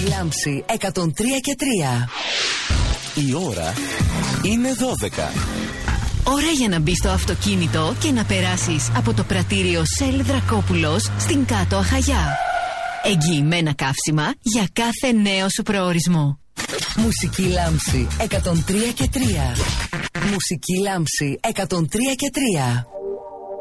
Λάμψη 103 και 3. Η ώρα είναι 12. Ώρα για να μπεις στο αυτοκίνητο και να περάσεις από το πρατήριο Shell Δρακόπουλος στην Κάτω Αχαγιά. Εγγυημένα καύσιμα για κάθε νέο σου προορισμό. Μουσική Λάμψη 103 και 3. Μουσική Λάμψη 103 και 3.